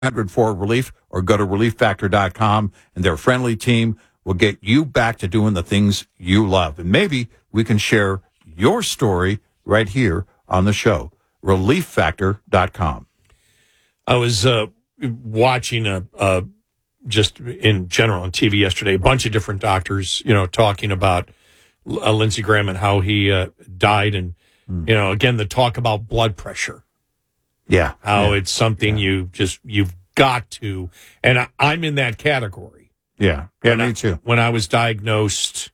100 for relief, or go to relieffactor.com, and their friendly team will get you back to doing the things you love. And maybe we can share your story right here on the show. relieffactor.com. I was watching just in general on TV yesterday, a bunch of different doctors, talking about Lindsey Graham and how he died. And, again, the talk about blood pressure. Yeah. How it's something you've got to. And I'm in that category. Yeah. Yeah, me too. When I was diagnosed,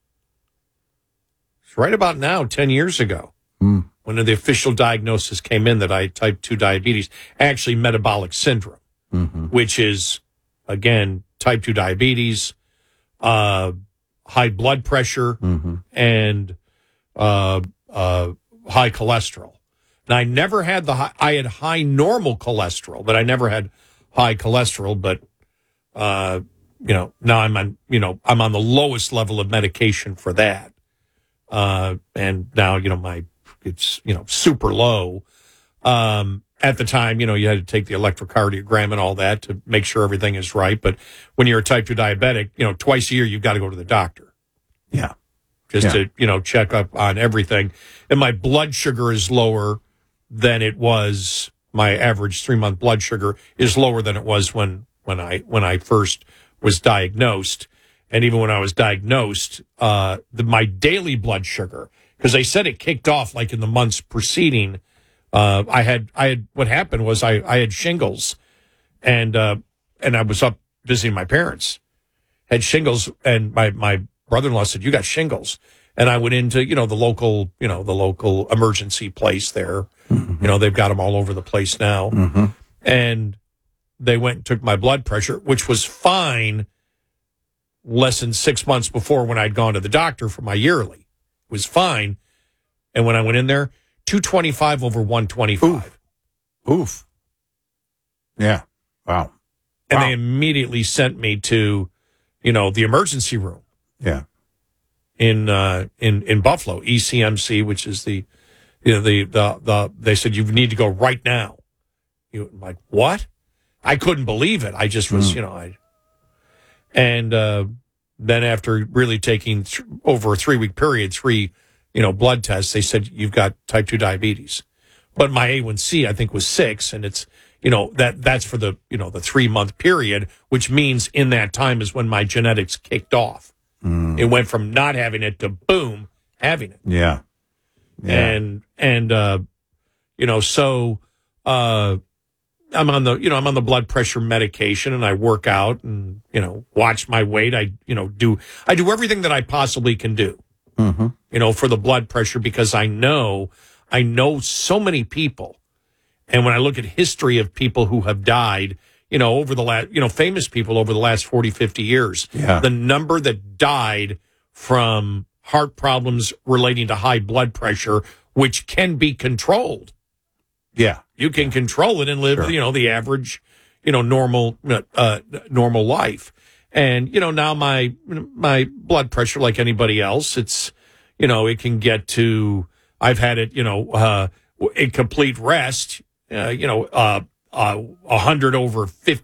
it's right about now, 10 years ago, when the official diagnosis came in that I had type 2 diabetes, actually metabolic syndrome, which is, again, type 2 diabetes, high blood pressure, and high cholesterol. And I never had I had high normal cholesterol, but I never had high cholesterol. But, now I'm on the lowest level of medication for that. And now, it's, super low. At the time, you had to take the electrocardiogram and all that to make sure everything is right. But when you're a type 2 diabetic, twice a year, you've got to go to the doctor. Yeah. Just to, check up on everything. And my blood sugar is lower than it was. My average 3-month blood sugar is lower than it was when I first was diagnosed. And even when I was diagnosed, my daily blood sugar, because they said it kicked off like in the months preceding. I had what happened was I had shingles, and I was up visiting my parents, had shingles, and my brother-in-law said, "You got shingles." And I went into, the local emergency place there. They've got them all over the place now. And they went and took my blood pressure, which was fine less than 6 months before when I'd gone to the doctor for my yearly. It was fine. And when I went in there, 225 over 125. Oof. Yeah. Wow. And they immediately sent me to, the emergency room. Yeah. In Buffalo, ECMC, which is the they said you need to go right now. I'm like, what? I couldn't believe it. I just was, and then after really taking over a 3-week period, 3 blood tests, they said you've got type 2 diabetes. But my A1C, I think, was 6, and it's, that's for the, the 3-month period, which means in that time is when my genetics kicked off. It went from not having it to boom, having it. Yeah. And so I'm on the blood pressure medication, and I work out and, watch my weight. I do everything that I possibly can do, for the blood pressure, because I know so many people. And when I look at history of people who have died, over the last, famous people over the last 40, 50 years, the number that died from heart problems relating to high blood pressure, which can be controlled. Yeah. You can control it and live, the average, normal life. And, now my blood pressure, like anybody else, it's, it can get to, I've had it, in complete rest, 100 over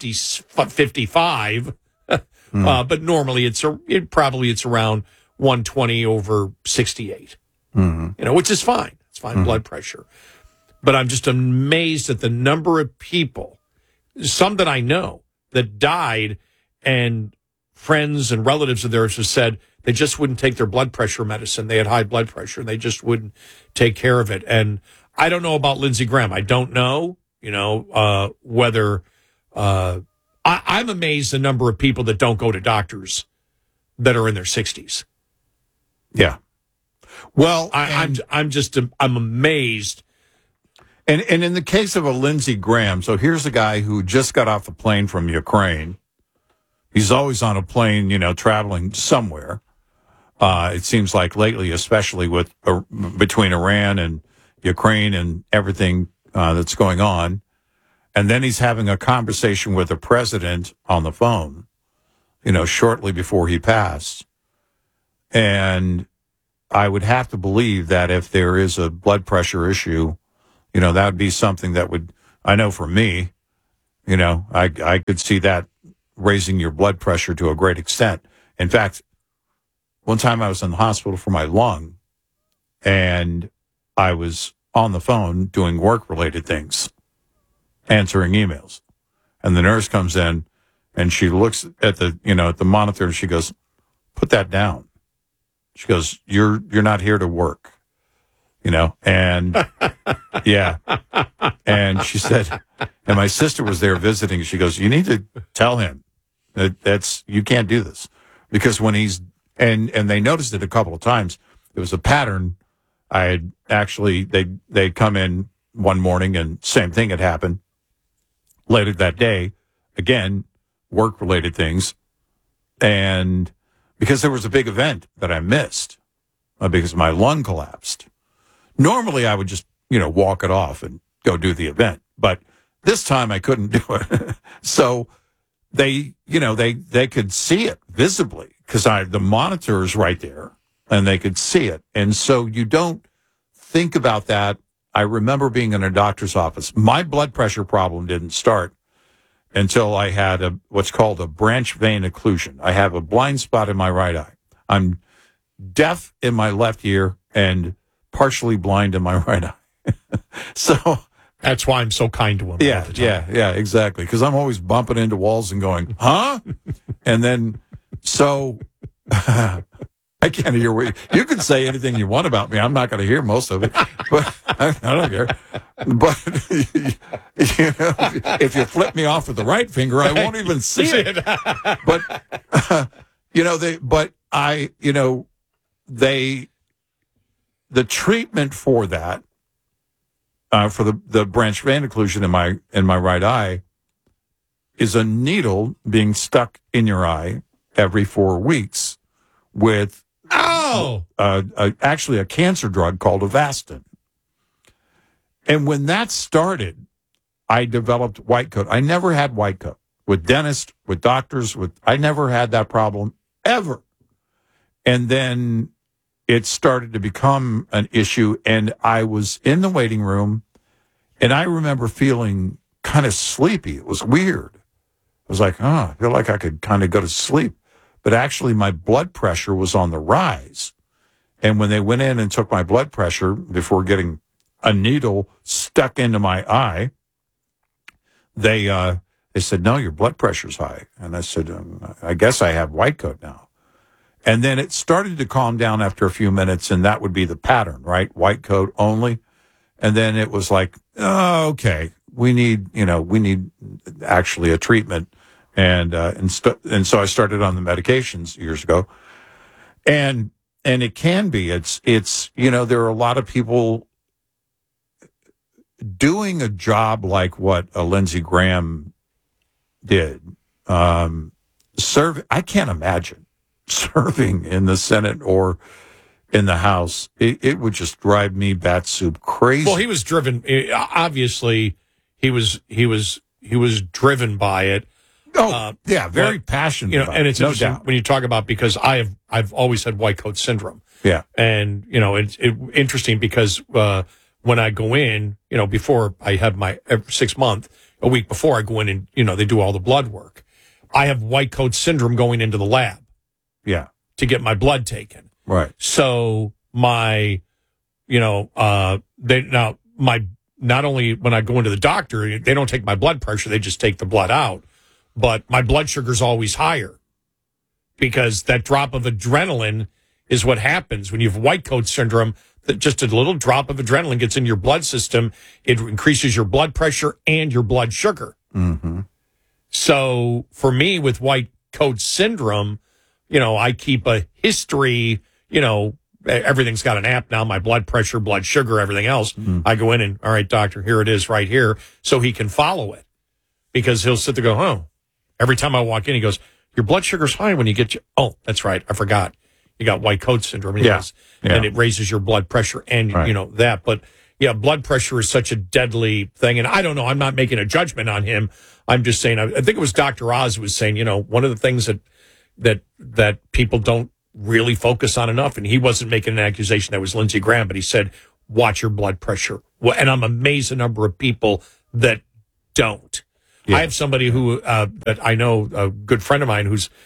55. But normally it's around 120 over 68, which is fine. It's fine blood pressure. But I'm just amazed at the number of people, some that I know, that died, and friends and relatives of theirs have said they just wouldn't take their blood pressure medicine. They had high blood pressure, and they just wouldn't take care of it. And I don't know about Lindsey Graham. I don't know, whether I'm amazed the number of people that don't go to doctors that are in their 60s. Yeah. Well, I'm amazed. And in the case of a Lindsey Graham, so here's a guy who just got off a plane from Ukraine. He's always on a plane, traveling somewhere. It seems like lately, especially with between Iran and Ukraine and everything that's going on. And then he's having a conversation with the president on the phone, shortly before he passed. And I would have to believe that if there is a blood pressure issue, that would be something that would, I know for me, I could see that raising your blood pressure to a great extent. In fact, one time I was in the hospital for my lung, and I was on the phone doing work-related things, answering emails. And the nurse comes in, and she looks at the monitor, and she goes, "Put that down." She goes, "You're not here to work," and yeah. And she said, and my sister was there visiting. She goes, "You need to tell him that you can't do this," because when he's and they noticed it a couple of times. It was a pattern. I had actually they'd come in one morning and same thing had happened. Later that day, again, work related things, and because there was a big event that I missed because my lung collapsed. Normally, I would just walk it off and go do the event, but this time I couldn't do it. So they could see it visibly because the monitor is right there and they could see it. And so you don't think about that. I remember being in a doctor's office. My blood pressure problem didn't start until I had what's called a branch vein occlusion. I have a blind spot in my right eye. I'm deaf in my left ear and partially blind in my right eye. So that's why I'm so kind to him. Yeah, exactly. Because I'm always bumping into walls and going, huh? And then, so I can't hear what you can say anything you want about me. I'm not going to hear most of it, but I don't care. But if you flip me off with the right finger, I won't even see it. But the treatment for that, for the branch vein occlusion in my right eye, is a needle being stuck in your eye every 4 weeks with actually a cancer drug called Avastin. And when that started, I developed white coat. I never had white coat with dentists, with doctors. I never had that problem ever. And then it started to become an issue, and I was in the waiting room, and I remember feeling kind of sleepy. It was weird. I was like, I feel like I could kind of go to sleep. But actually, my blood pressure was on the rise. And when they went in and took my blood pressure before getting a needle stuck into my eye, they said, "No, your blood pressure's high." And I said, "I guess I have white coat now." And then it started to calm down after a few minutes, and that would be the pattern, right? White coat only. And then it was like, oh, okay, we need actually a treatment. And so I started on the medications years ago. And it can be, it's there are a lot of people doing a job like what Lindsey Graham did. I can't imagine serving in the Senate or in the House. It would just drive me bat-soup crazy. Well, he was driven. Obviously, he was driven by it. Very passionate. And it's interesting when you talk about, because I've always had white coat syndrome. Yeah, and it's interesting because when I go in, before I have my 6 month, a week before I go in and they do all the blood work, I have white coat syndrome going into the lab. Yeah, to get my blood taken. Right. So my, not only when I go into the doctor, they don't take my blood pressure, they just take the blood out. But my blood sugar's always higher because that drop of adrenaline is what happens when you have white coat syndrome. That just a little drop of adrenaline gets in your blood system. It increases your blood pressure and your blood sugar. Mm-hmm. So for me with white coat syndrome, I keep a history, everything's got an app now, my blood pressure, blood sugar, everything else. Mm-hmm. I go in and, all right, doctor, here it is right here. So he can follow it because he'll sit there and go, every time I walk in, he goes, your blood sugar's high when you get oh, that's right. I forgot. You got white coat syndrome. And it raises your blood pressure and, that. But yeah, blood pressure is such a deadly thing. And I don't know. I'm not making a judgment on him. I'm just saying, I think it was Dr. Oz was saying, one of the things that people don't really focus on enough, and he wasn't making an accusation that was Lindsey Graham, but he said, watch your blood pressure. Well, and I'm amazed the number of people that don't. I have somebody who that I know, a good friend of mine, who's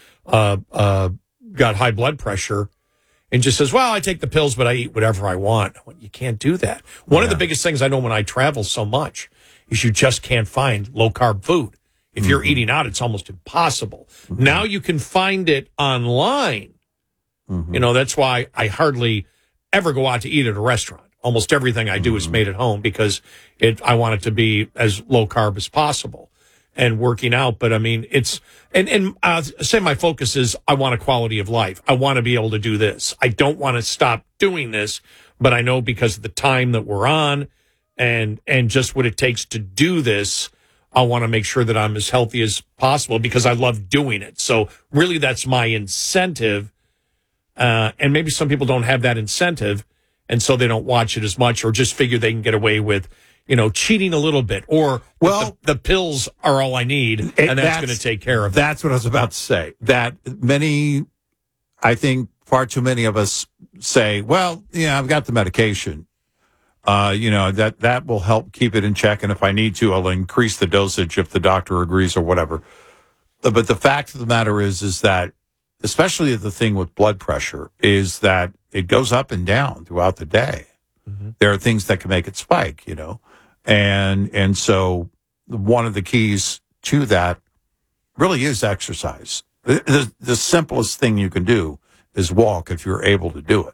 got high blood pressure, and just says, "Well, I take the pills, but I eat whatever I want." Well, you can't do that. One of the biggest things I know when I travel so much is you just can't find low carb food. If you're eating out, it's almost impossible. Now you can find it online. You know, that's why I hardly ever go out to eat at a restaurant. Almost everything I do is made at home because I want it to be as low carb as possible and working out. But I mean, it's, and say my focus is I want a quality of life. I want to be able to do this. I don't want to stop doing this, but I know because of the time that we're on and just what it takes to do this, I want to make sure that I'm as healthy as possible because I love doing it. So really that's my incentive. And maybe some people don't have that incentive, and so they don't watch it as much or just figure they can get away with, you know, cheating a little bit, or the pills are all I need, and that's going to take care of it. That's what I was about to say. That I think far too many of us say, well, yeah, I've got the medication. You know, that will help keep it in check, and if I need to, I'll increase the dosage if the doctor agrees or whatever. But the fact of the matter is that, especially the thing with blood pressure, is that it goes up and down throughout the day. There are things that can make it spike, you know, and so one of the keys to that really is exercise. The simplest thing you can do is walk if you're able to do it.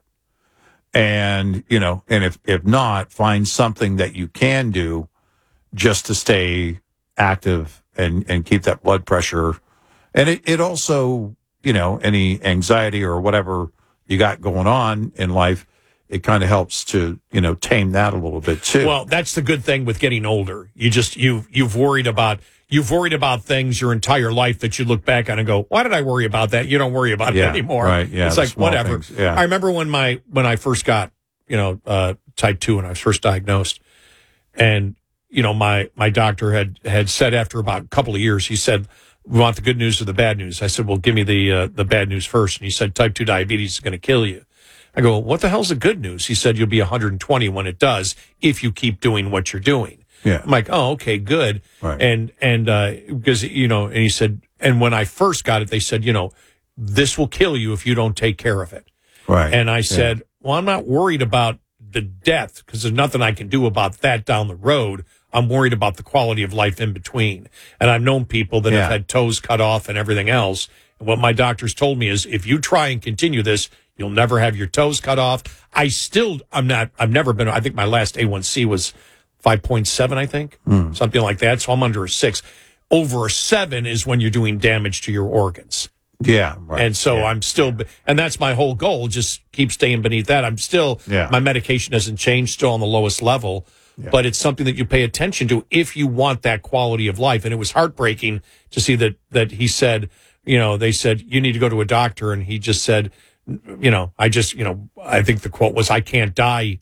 And, you know, and if not, find something that you can do just to stay active and keep that blood pressure. And it also, you know, any anxiety or whatever you got going on in life, it kind of helps to, you know, tame that a little bit too. Well, that's the good thing with getting older. You've worried about things your entire life that you look back on and go, why did I worry about that? You don't worry about it anymore. Right. Yeah. It's like whatever. Things, yeah. I remember when I first got, you know, type 2 when I was first diagnosed, and, you know, my doctor had said after about a couple of years, he said, we want the good news or the bad news. I said, well, give me the bad news first. And he said, type 2 diabetes is going to kill you. I go, what the hell's the good news? He said, you'll be 120 when it does, if you keep doing what you're doing. Yeah. I'm like, oh, okay, good. Right. And because, you know, and he said, and when I first got it, they said, you know, this will kill you if you don't take care of it. Right. And I said, well, I'm not worried about the death because there's nothing I can do about that down the road. I'm worried about the quality of life in between. And I've known people that have had toes cut off and everything else. And what my doctors told me is, if you try and continue this, you'll never have your toes cut off. I've never been, I think my last A1C was 5.7, I think, something like that. So I'm under a 6. Over a 7 is when you're doing damage to your organs. Yeah. Right. And so I'm still, and that's my whole goal. Just keep staying beneath that. I'm still, my medication hasn't changed, still on the lowest level. Yeah. But it's something that you pay attention to if you want that quality of life. And it was heartbreaking to see that he said, you know, they said, you need to go to a doctor. And he just said, you know, I think the quote was, I can't die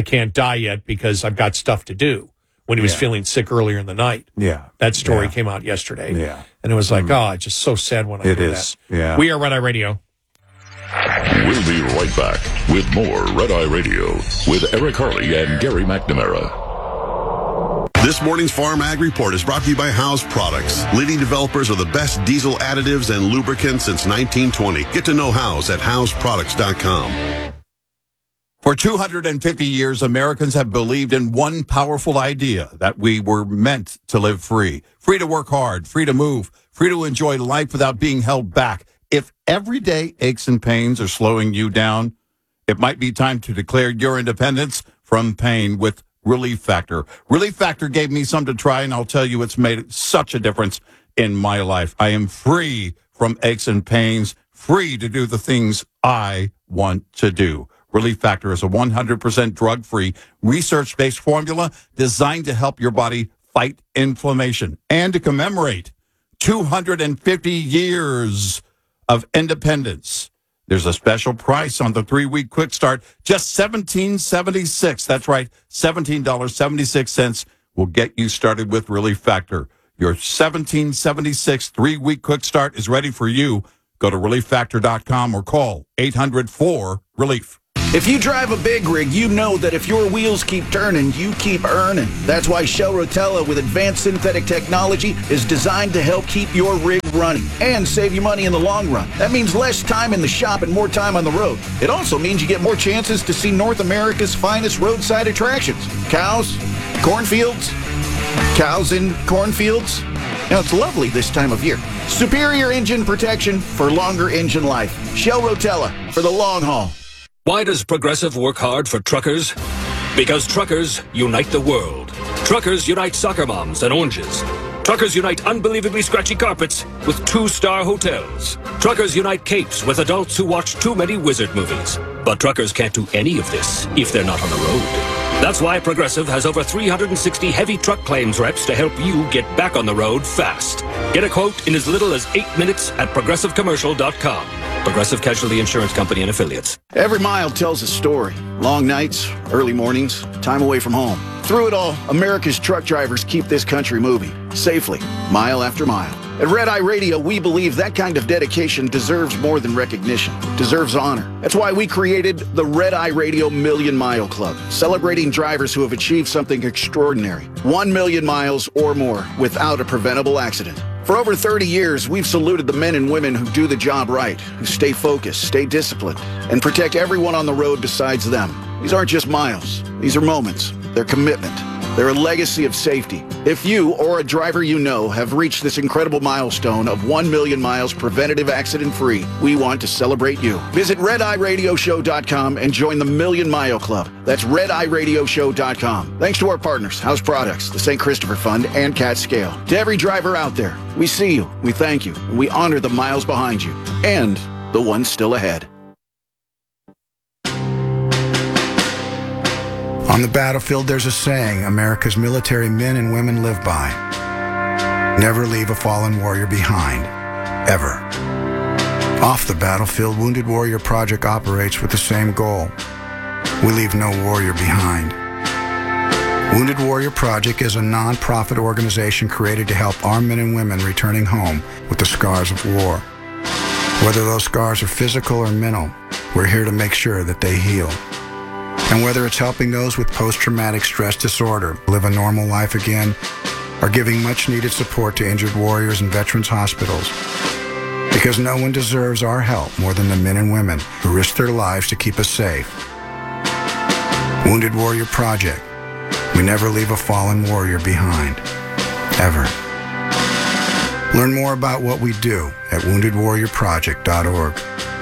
yet because I've got stuff to do, when he was feeling sick earlier in the night. Yeah. That story came out yesterday. Yeah. And it was like, oh, it's just so sad when I hear that. Yeah. We are Red Eye Radio. We'll be right back with more Red Eye Radio with Eric Harley and Gary McNamara. This morning's Farm Ag Report is brought to you by House Products, leading developers of the best diesel additives and lubricants since 1920. Get to know House at houseproducts.com. For 250 years, Americans have believed in one powerful idea, that we were meant to live free. Free to work hard, free to move, free to enjoy life without being held back. If everyday aches and pains are slowing you down, it might be time to declare your independence from pain with Relief Factor. Relief Factor gave me some to try, and I'll tell you, it's made such a difference in my life. I am free from aches and pains, free to do the things I want to do. Relief Factor is a 100% drug-free, research-based formula designed to help your body fight inflammation and to commemorate 250 years of independence. There's a special price on the 3-week quick start, just $17.76. That's right, $17.76 will get you started with Relief Factor. Your $17.76 3-week quick start is ready for you. Go to relieffactor.com or call 800-4-RELIEF. If you drive a big rig, you know that if your wheels keep turning, you keep earning. That's why Shell Rotella with advanced synthetic technology is designed to help keep your rig running and save you money in the long run. That means less time in the shop and more time on the road. It also means you get more chances to see North America's finest roadside attractions. Cows, cornfields, cows in cornfields. Now, it's lovely this time of year. Superior engine protection for longer engine life. Shell Rotella for the long haul. Why does Progressive work hard for truckers? Because truckers unite the world. Truckers unite soccer moms and oranges. Truckers unite unbelievably scratchy carpets with 2-star hotels. Truckers unite capes with adults who watch too many wizard movies. But truckers can't do any of this if they're not on the road. That's why Progressive has over 360 heavy truck claims reps to help you get back on the road fast. Get a quote in as little as 8 minutes at progressivecommercial.com. Progressive Casualty Insurance Company and Affiliates. Every mile tells a story. Long nights, early mornings, time away from home. Through it all, America's truck drivers keep this country moving, safely, mile after mile. At Red Eye Radio, we believe that kind of dedication deserves more than recognition, deserves honor. That's why we created the Red Eye Radio Million Mile Club, celebrating drivers who have achieved something extraordinary. 1 million miles or more without a preventable accident. For over 30 years, we've saluted the men and women who do the job right, who stay focused, stay disciplined, and protect everyone on the road besides them. These aren't just miles. These are moments. They're commitment. They're a legacy of safety. If you or a driver you know have reached this incredible milestone of 1 million miles preventative accident-free, we want to celebrate you. Visit RedEyeRadioShow.com and join the Million Mile Club. That's RedEyeRadioShow.com. Thanks to our partners, House Products, the St. Christopher Fund, and Cat Scale. To every driver out there, we see you, we thank you, and we honor the miles behind you, and the ones still ahead. On the battlefield, there's a saying America's military men and women live by. Never leave a fallen warrior behind. Ever. Off the battlefield, Wounded Warrior Project operates with the same goal. We leave no warrior behind. Wounded Warrior Project is a non-profit organization created to help our men and women returning home with the scars of war. Whether those scars are physical or mental, we're here to make sure that they heal. And whether it's helping those with post-traumatic stress disorder live a normal life again, or giving much-needed support to injured warriors in veterans' hospitals. Because no one deserves our help more than the men and women who risk their lives to keep us safe. Wounded Warrior Project. We never leave a fallen warrior behind. Ever. Learn more about what we do at woundedwarriorproject.org.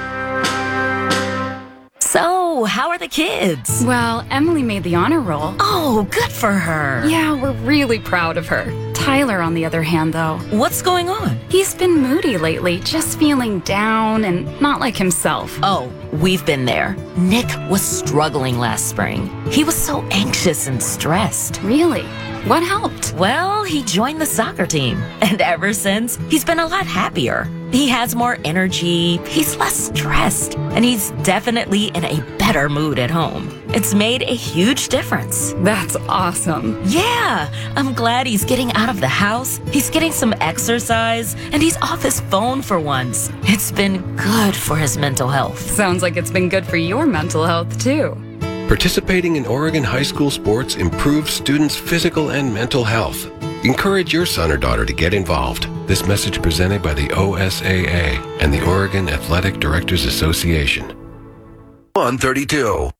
So, how are the kids? Well, Emily made the honor roll. Oh, good for her. Yeah, we're really proud of her. Tyler, on the other hand, though. What's going on? He's been moody lately, just feeling down and not like himself. Oh, we've been there. Nick was struggling last spring. He was so anxious and stressed. Really? What helped? Well, he joined the soccer team. And ever since, he's been a lot happier. He has more energy, he's less stressed, and he's definitely in a better mood at home. It's made a huge difference. That's awesome. Yeah, I'm glad he's getting out of the house, he's getting some exercise, and he's off his phone for once. It's been good for his mental health. Sounds like it's been good for your mental health, too. Participating in Oregon high school sports improves students' physical and mental health. Encourage your son or daughter to get involved. This message presented by the OSAA and the Oregon Athletic Directors Association. 132.